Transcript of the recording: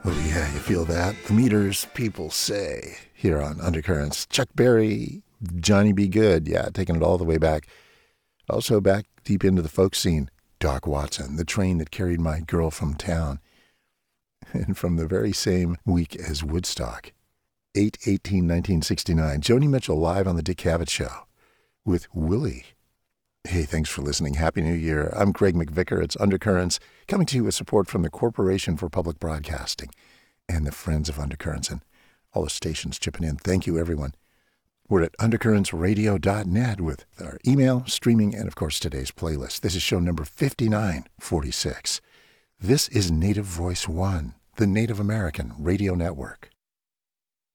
Oh yeah, you feel that? The meters, people say, here on Undercurrents. Chuck Berry, Johnny B. Good, yeah, taking it all the way back. Also back deep into the folk scene, Doc Watson, the train that carried my girl from town. And from the very same week as Woodstock, 8/18/1969, Joni Mitchell live on the Dick Cavett Show with Willie. Hey, thanks for listening. Happy New Year. I'm Craig McVicker. It's Undercurrents, coming to you with support from the Corporation for Public Broadcasting and the Friends of Undercurrents and all the stations chipping in. Thank you, everyone. We're at undercurrentsradio.net with our email, streaming, and, of course, today's playlist. This is show number 5946. This is Native Voice One, the Native American Radio Network.